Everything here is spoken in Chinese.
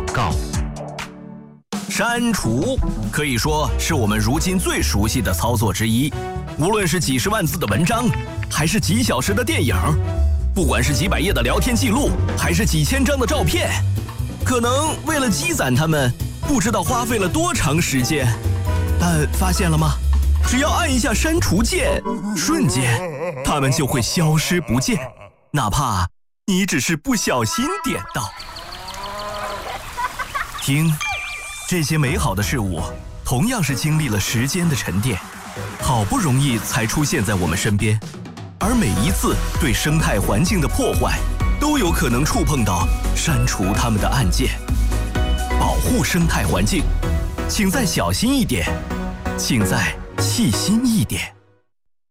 告。 删除可以说是我们如今最熟悉的操作之一，无论是几十万字的文章，还是几小时的电影，不管是几百页的聊天记录，还是几千张的照片，可能为了积攒它们，不知道花费了多长时间。但发现了吗？只要按一下删除键，瞬间它们就会消失不见，哪怕你只是不小心点到。听，这些美好的事物同样是经历了时间的沉淀，好不容易才出现在我们身边，而每一次对生态环境的破坏，都有可能触碰到删除它们的按键。保护生态环境，请再小心一点，请再细心一点。